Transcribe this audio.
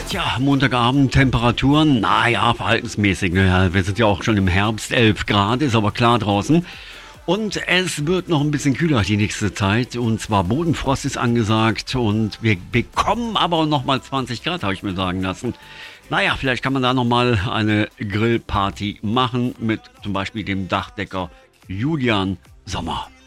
Tja, Montagabend, Temperaturen, naja, verhaltensmäßig. Naja, wir sind ja auch schon im Herbst, 11 Grad, ist aber klar draußen. Und es wird noch ein bisschen kühler die nächste Zeit. Und zwar Bodenfrost ist angesagt. Und wir bekommen aber noch mal 20 Grad, habe ich mir sagen lassen. Naja, vielleicht kann man da noch mal eine Grillparty machen mit zum Beispiel dem Dachdecker Julian Sommer.